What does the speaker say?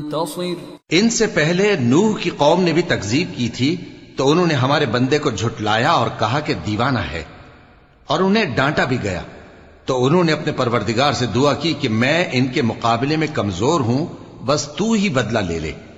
मुंतसिर। इनसे पहले नूह की कौम ने भी तकजीब की थी, तो उन्होंने हमारे बंदे को झुटलाया और कहा कि दीवाना है, और उन्हें डांटा भी गया। तो उन्होंने अपने परवरदिगार से दुआ की कि मैं इनके मुकाबले में कमजोर हूं, बस तू ही बदला ले ले।